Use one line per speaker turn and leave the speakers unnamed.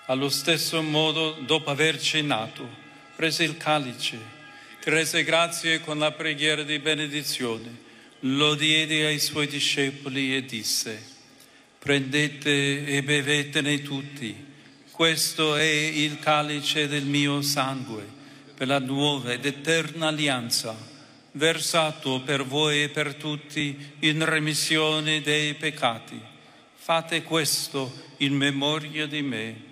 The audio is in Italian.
Allo stesso modo, dopo aver cenato, prese il calice, ti rese grazie con la preghiera di benedizione, lo diede ai suoi discepoli e disse: prendete e bevetene tutti, questo è il calice del mio sangue, per la nuova ed eterna alleanza, versato per voi e per tutti in remissione dei peccati. Fate questo in memoria di me.